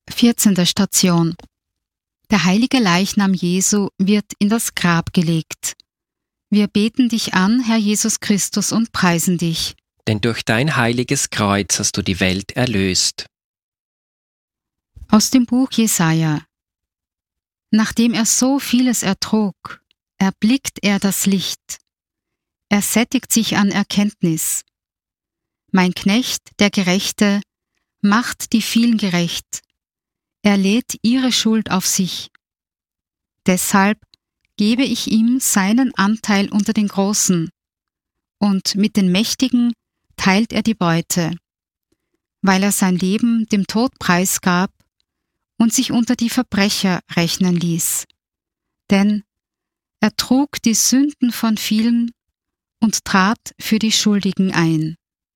14. Station. Der heilige Leichnam Jesu wird in das Grab gelegt. Wir beten dich an, Herr Jesus Christus, und preisen dich. Denn durch dein heiliges Kreuz hast du die Welt erlöst. Aus dem Buch Jesaja. Nachdem er so vieles ertrug, erblickt er das Licht. Er sättigt sich an Erkenntnis. Mein Knecht, der Gerechte, macht die vielen gerecht. Er lädt ihre Schuld auf sich. Deshalb gebe ich ihm seinen Anteil unter den Großen, und mit den Mächtigen teilt er die Beute, weil er sein Leben dem Tod preisgab und sich unter die Verbrecher rechnen ließ. Denn er trug die Sünden von vielen und trat für die Schuldigen ein.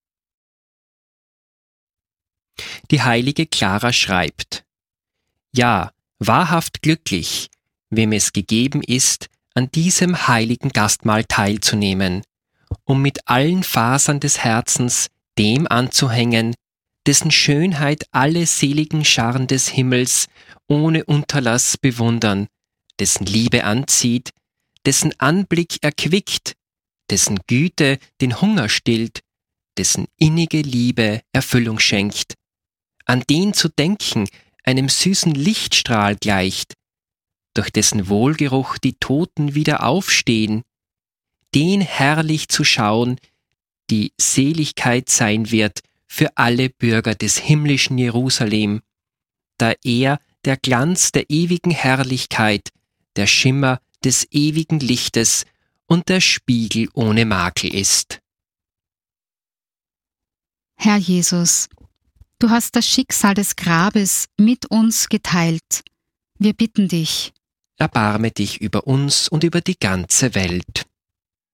Die heilige Clara schreibt: Ja, wahrhaft glücklich, wem es gegeben ist, an diesem heiligen Gastmahl teilzunehmen, um mit allen Fasern des Herzens dem anzuhängen, dessen Schönheit alle seligen Scharen des Himmels ohne Unterlass bewundern, dessen Liebe anzieht, dessen Anblick erquickt, dessen Güte den Hunger stillt, dessen innige Liebe Erfüllung schenkt, an den zu denken einem süßen Lichtstrahl gleicht, durch dessen Wohlgeruch die Toten wieder aufstehen, den herrlich zu schauen, die Seligkeit sein wird für alle Bürger des himmlischen Jerusalem, da er der Glanz der ewigen Herrlichkeit, der Schimmer des ewigen Lichtes und der Spiegel ohne Makel ist. Herr Jesus, du hast das Schicksal des Grabes mit uns geteilt. Wir bitten dich. Erbarme dich über uns und über die ganze Welt.